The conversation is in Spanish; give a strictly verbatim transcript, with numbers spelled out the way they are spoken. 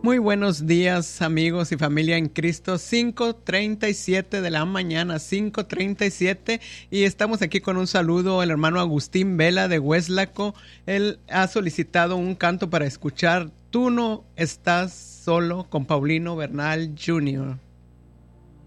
Muy buenos días, amigos y familia en Cristo. cinco treinta y siete de la mañana, cinco treinta y siete, y estamos aquí con un saludo. El hermano Agustín Vela de Hueslaco, él ha solicitado un canto para escuchar Tú no estás solo, con Paulino Bernal junior